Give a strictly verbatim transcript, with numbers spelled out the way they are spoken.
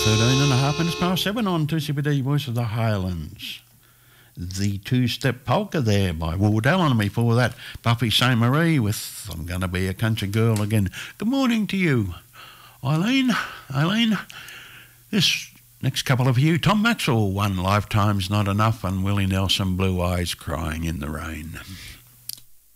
thirteen and a half minutes past seven on two C B D Voice of the Highlands. The Two-Step Polka there by Ward Allen, and before that, Buffy Saint Marie with I'm Gonna Be a Country Girl Again. Good morning to you, Eileen. Eileen, this next couple of you, Tom Maxwell, One Lifetime's Not Enough, and Willie Nelson, Blue Eyes Crying in the Rain.